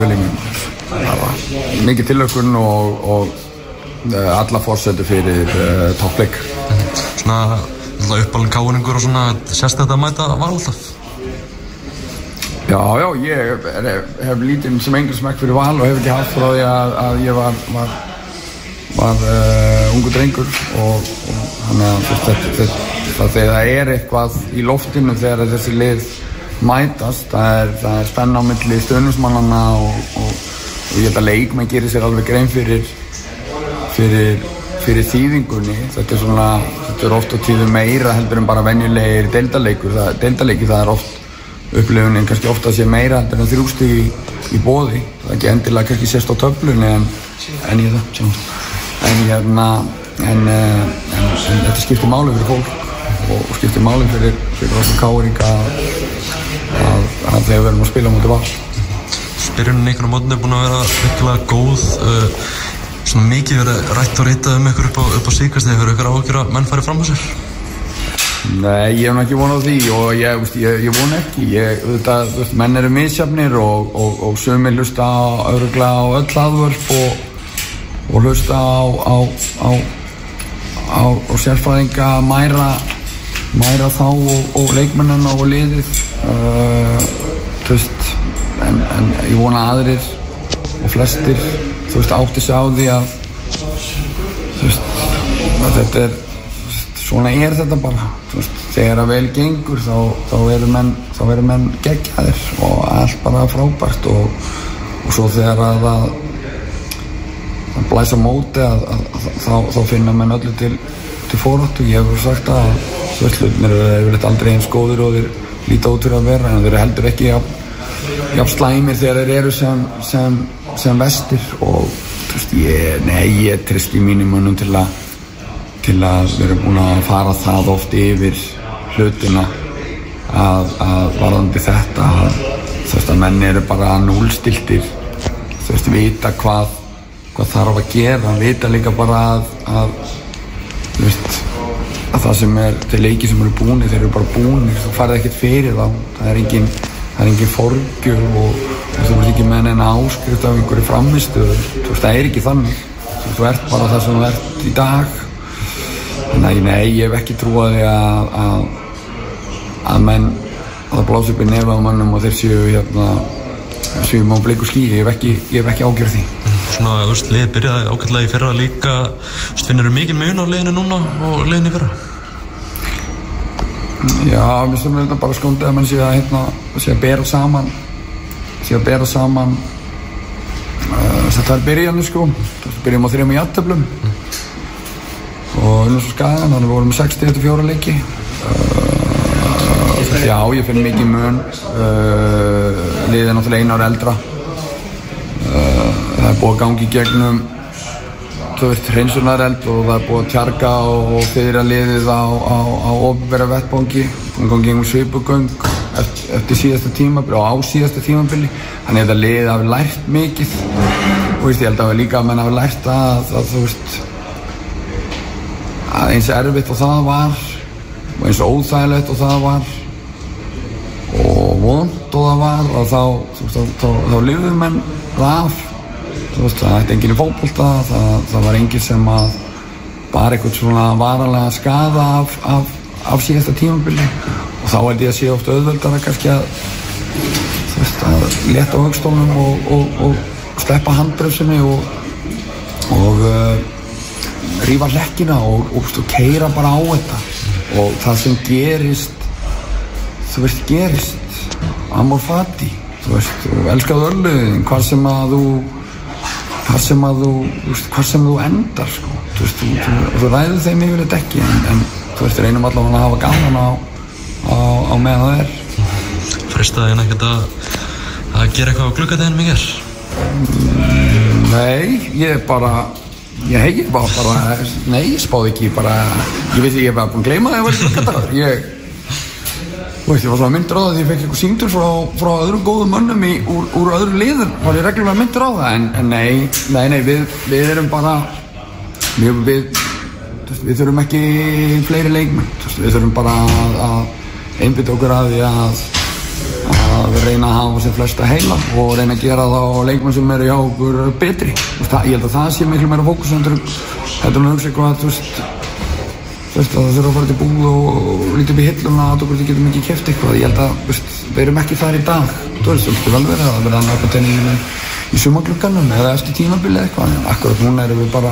Það var mikið tilökun og alla forsendur fyrir toppleik. Svona uppalinn káningur og svona, sérst þetta að mæta Val alltaf? Já, ég hef lítinn sem engan smekk fyrir Val og hef ekki haft frá því að ég var ungur drengur og þannig að þegar það eitthvað í loftinu þegar þessi lið mætast, það er spenna á milli stuðningsmannanna og ég held að leikmenn gerir sér alveg grein fyrir þýðingunni. Þetta er oft á tíðum meira heldur en bara venjulegir deildarleikir. Það er oft upplifunin kannski ofta að sé meira heldur en 3 stig í boði. Það er ekki endilega kannski sést á töflunni en ég það. En þetta skiptir máli fyrir fólk og skiptir máli fyrir okkur káringa að þegar við erum að spila á móti Val. Byrjunin einhvern mótinu er búin að vera virkilega góð. Svona mikið verið rætt og ritað ykkur upp á síðkast. Hefur ykkur áhyggjur að menn farið fram á sér? Nei, ég hef ekki von á því og ég von ekki. Menn eru misjafnir og sumir hlusta örugglega á öll aðvörp og hlusta á sérfræðinga mæra þá og leikmennina og liðið. En ég vona aðrir og flestir átti sig á því að þetta svona þetta bara. Þegar að vel gengur þá eru menn geggjaðir og allt bara frábært og svo þegar að blæsa móti þá finna menn öllu til foráttu. Ég hef sagt að hlutirnir eru aldrei eins góðir og þeir líta út fyrir að vera en þeir eru heldur ekki jafn slæmir þegar þeir eru sem vestir og ég treysti mínum mönnum til að vera búin að fara það oft yfir hlutina að varðandi þetta að menn eru bara núlstiltir vita hvað þarf að gera, vita líka bara að það sem þeir leiki sem eru búnir, þeir eru bara búnir, þú farið ekkert fyrir þá, það er engin forgjöf og þú ert ekki með neina áskrift af einhverju framistuðu, það er ekki þannig, þú ert bara það sem þú ert í dag. Nei, ég hef ekki trúið að menn að það blási upp í nefið á mannum og þeir séu má bliku ský, ég hef ekki ágjörð því. Svona, liðið byrjaði ágætlega í fyrra líka, finnurðu mikið mun á liðinu núna og liðinu í fyrra? Já, mér finnst þetta bara skondið að menn sé að bera saman þetta er byrjanir byrjum á 3 jafnteflum og unnum svo Skagan, þannig við vorum með 64 leiki. Já, ég finn mikið mun, liðið er náttúrulega 1 ára eldra. Það er búið að gangi í gegnum hreinsunareld og það er búið að tjarga og fyrir að liðið á opinbera vettvangi, búin að ganga svipugöng eftir síðasta tímabili og á síðasta tímabili, þannig að þetta liðið hafi lært mikið og ég held að líka að menn hafi lært að eins erfitt og það var og eins óþægilegt og það var og vont og það var og þá lifðu menn það af. Það ætti enginn í fótbolta, það var enginn sem að bara eitthvað svona varanlega skaða af síðasta tímabili og þá held ég að sé oft auðveldara kannski að leta á höggstólnum og sleppa handbremsunni og rífa hlekkina og keyra bara á þetta og það sem gerist gerist amor fati, elskaðu örlöðin hvar sem þú endar þú ræður þeim yfir þetta ekki en þú reynum allavega að hafa gaman á meðan það er. Freistaði þín ekkert að gera eitthvað á gluggadeginum í gær? Nei, ég spáði ekki bara, ég veit ég var búin að gleyma það að ég var gluggadag. Ég var svona myndur á það því ég fekk eitthvað sýndur frá öðrum góðum mönnum úr öðrum liðum, var ég reglulega myndur á það en nei, við erum bara við þurfum ekki fleiri leikmenn, við þurfum bara að einbytta okkur að því að að reyna að hafa sem flesta heila og reyna að gera það á leikmenn sem eru hjá okkur betri. Ég held að það sé miklu meira fókus heldur en að hugsa eitthvað að það þurfa að fara til búð og lítið upp í hilluna að okkur getum ekki keypt eitthvað. Ég held að við erum ekki þar í dag. Þú veist, það vel verið að það verða annað upp á tenninginu í sumarglugganum eða eftir tímabili eitthvað. En akkurat núna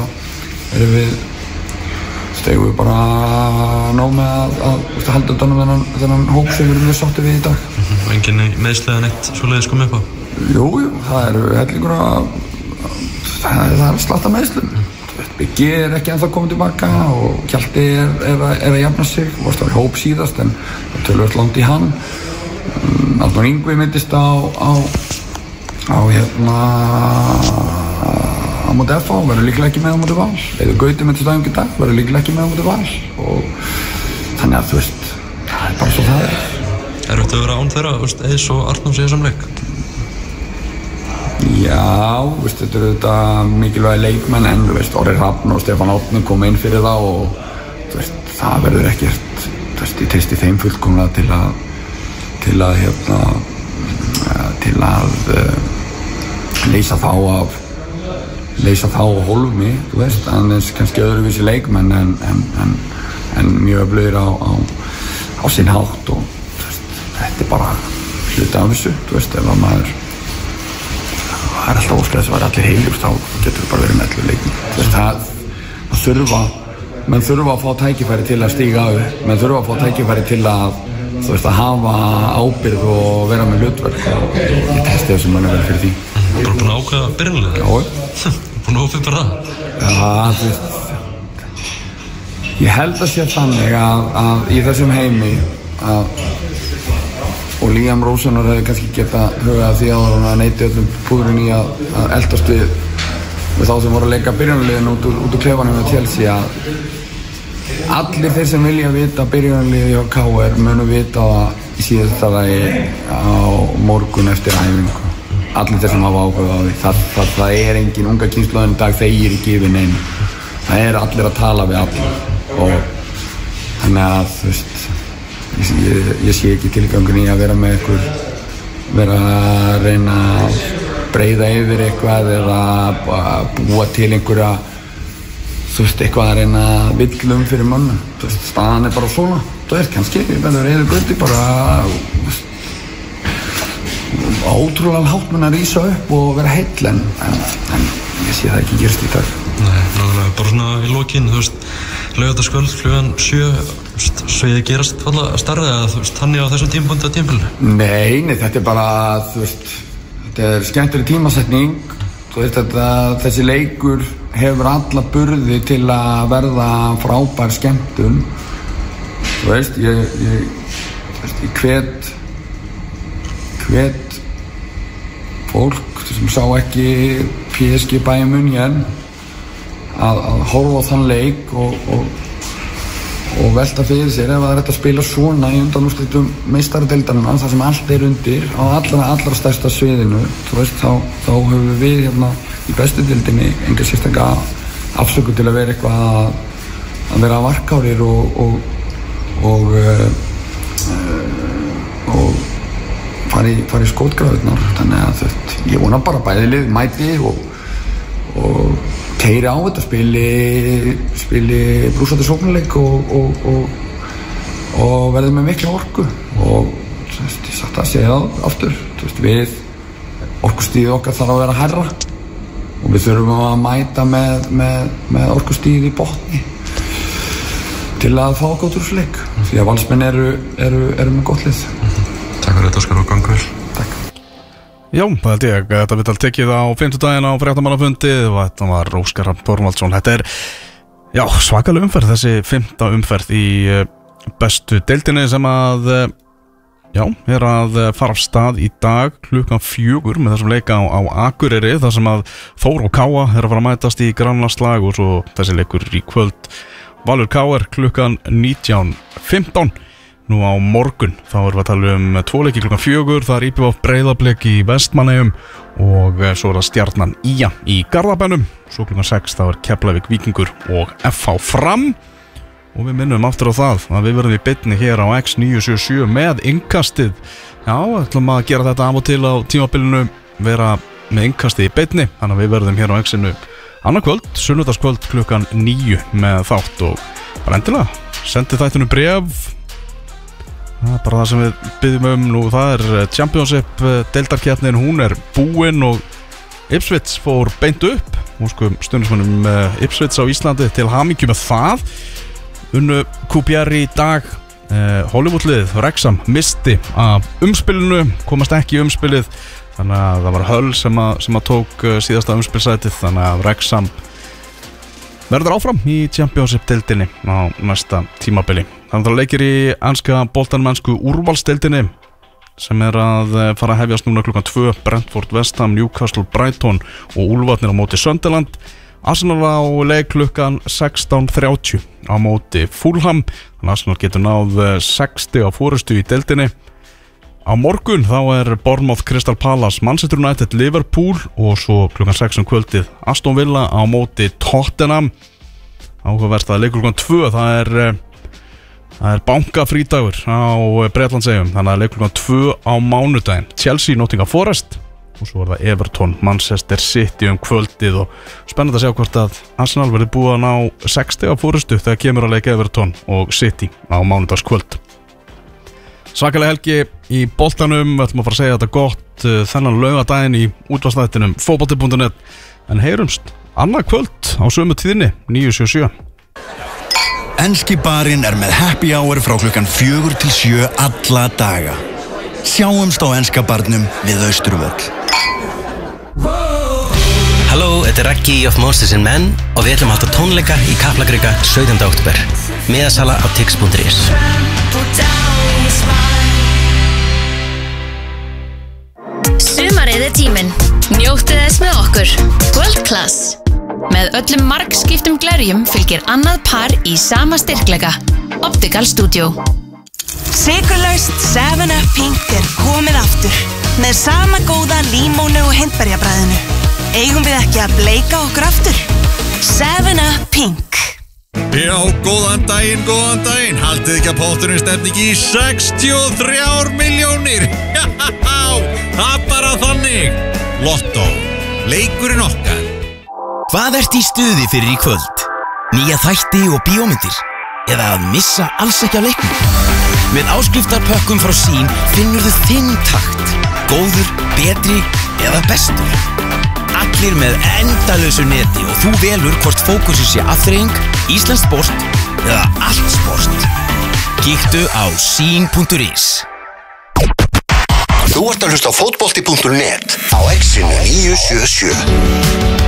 stegum við bara nóg með að halda utanum þennan hóp sem við erum mjög sáttir við í dag. Og enginn meiðslega neitt svoleiðis komið upp á? Jú, það eru hellingur það er slatta meiðslum. Byggi ekki ennþá komið tilbaka og Hjalti er að jafna sig. Varst það í hóp síðast en það tölvöld langt í hann. Arnór Ingvi meiddist á móti FH, verður líklega ekki með á móti Val. Eða Gauti með þetta í dag, verður líklega ekki með á móti Val. Og þannig að það er bara svo það er. Er þetta að vera án þeirra, eins og Arnórs í þessum leik? Já, þetta eru þetta mikilvægi leikmenn en Orri Hrafn og Stefán Árni kom inn fyrir það og það verður ekkert, ég treysti þeim fullkomlega til að leysa þá á hólmi, en kannski öðruvísi leikmenn en mjög öflugir á sinn hátt og þetta er bara hluti af þessu, ef að maður það er alltaf óskæð þess að vera allir heilir þá getur við bara verið með allir leikmenn menn þurfa að fá tækifæri til að stíga upp menn þurfa að fá tækifæri til að hafa ábyrgð og vera með hlutverk og ég testi þessum manni vel fyrir því. Bara búin að ákveða byrjunarliðið? Já. Búin að ófinn bara það? Já, ég held að sé þannig að í þessum heimi og Liam Rosenar hefði kannski geta hugað því að hann neyti öllum púðurinn í að eldast við þá sem voru að leika byrjunarliðin út úr klefanum með Chelsea að allir þeir sem vilja vita byrjunarliði hjá KR munu vita það í síðasta lagi á morgun eftir æfingu. Allir þeir sem hafa áhuga á því. Það er engin unga kynslóðin í dag þegir ekki yfir neinu. Það er allir að tala við allir og þannig að ég sé ekki tilgangin í að vera með vera að reyna að breiða yfir eitthvað eða búa til einhverja eitthvað að reyna villum fyrir mönnum staðan er bara svona kannski, ég verður eða Gauti bara ótrúlega hátt mun að rísa upp og vera heill en ég sé það ekki gerst í dag. Nei, nákvæmlega, bara svona í lokinn, laugardagskvöld, flugan 7 svo ég gerast falla starfið eða þannig á þessum tímapunkti á tímabilinu? Nei, þetta er bara þetta er skemmtileg tímasetning þessi leikur hefur alla burði til að verða frábær skemmtun ég hvet fólk sem sá ekki PSG Bayern München að horfa á þann leik og velta fyrir sér ef það er hægt að spila svona í undanúrslitum meistaradeildarinnar þar sem allt er undir á allra stærsta sviðinu þá höfum við hérna í bestu deildinni enga sérstaka afsöku til að vera eitthvað að vera varkárir og fara í skotgrafirnar þannig að ég vona bara bæði lið mæti og keyri á þetta spili brúsandi sóknarleik og verði með mikla orku og ég sagt að segja það aftur við orkustíðið okkar þarf að vera hærra og við þurfum að mæta með orkustíðið í botni til að fá gott úrsleik því að Valsmenn eru með gott lið. Takk fyrir þetta Óskar og gangu vel. Takk. Já, það held ég. Þetta viðtal tekið á 50 á fréttamannafundi og þetta var Óskar Þorvaldsson. Þetta er svakaleg umferð, þessi 5. umferð í bestu deildinni sem að er að fara af stað í dag klukkan 4 með þessum leika á Akureyri þar sem að Þór og Káa er að fara að mætast í grannarslag og svo þessi leikur í kvöld Valur KR klukkan 19:15. Nú á morgun þá erum við að tala um 2 leiki klukkan 4, það er IBVF Breiðablik í Vestmannaeyjum og svo er það Stjarnan IA í Garðabænum, svo klukkan 6 þá er Keflavík Víkingur og FH Fram og við minnum aftur á það að við verðum í beinni hér á X977 með innkastið. Já, ætlum að gera þetta af og til á tímabilinu, vera með innkastið í beinni, þannig að við verðum hér á X-inu annað kvöld, sunnudagskvöld klukkan 9 með þátt og bara endilega sendið þættinu bréf. Það er bara það sem við byggjum nú, það er Championship deildarkeppnin, hún er búin og Ipswich fór beint upp og sko stundismönnum Ipswich á Íslandi til hamingju með það. Unnu QPR í dag. Hollywoodlið Wrexham misti af umspilinu, komast ekki í umspilið, þannig að það var Hull sem að tók síðasta umspilsætið, þannig að Wrexham verður áfram í Championship deildinni á næsta tímabili. Þannig að það leikir í enska boltanmennsku úrvalsdeildinni sem er að fara að hefjast núna klukkan 2, Brentford, West Ham, Newcastle, Brighton og Úlfarnir á móti Sunderland. Arsenal á leik klukkan 16:30 á móti Fulham, þannig að Arsenal getur náð 60 á forystu í deildinni. Á morgun þá er Bournemouth, Crystal Palace, Manchester United, Liverpool og svo klukkan 6 kvöldið Aston Villa á móti Tottenham. Áhugavert að leik klukkan 2, það er bankafrídagur á Bretlandseyjum, þannig að leik klukkan 2 á mánudaginn. Chelsea, Nottingham Forest og svo er það Everton, Manchester City kvöldið og spennandi að sjá hvort að Arsenal verður búið að ná 60 á forystu þegar kemur að leika Everton og City á mánudagskvöld. Svakalega helgi í boltanum, við ætlum að fara að segja þetta gott þennan laugardaginn í útvarpsþættinum fótbolti.net, en heyrumst annað kvöld á sömu tíðinni 9:77. Enski barinn er með happy hour frá klukkan 4 til 7 alla daga. Sjáumst á enska barnum við Austurvöll. Halló, þetta er Raggi of Monsters and Men og við ætlum að halda tónleika í Kaplakrika 17. október. Miðasala á tix.is. Sumarið er tíminn. Njóttu þess með okkur. World Class. Með öllum margskiptum glerjum fylgir annað par í sama styrkleika. Optical Studio. Sykurlaust 7up Pink er komið aftur með sama góða límónu og hindberjabræðinu. Eigum við ekki að bleika okkur aftur? 7up Pink. Já, góðan daginn. Haldið ekki að potturinn stefni ekki í 63 milljónir. Það er bara þannig. Lotto, leikurinn okkar. Hvað ert í stuði fyrir í kvöld? Nýja þætti og bíómyndir? Eða að missa alls ekki á leiknum? Með áskriftarpökkum frá Sín finnur þú þinn takt. Góður, betri eða bestur. Allir með endalausu neti og þú velur hvort fókusið sé afþreying, íslenskt sport eða allt sport. Kíktu á sin.is. Þú ert að hlusta á fótbolti.net á X-inu 977.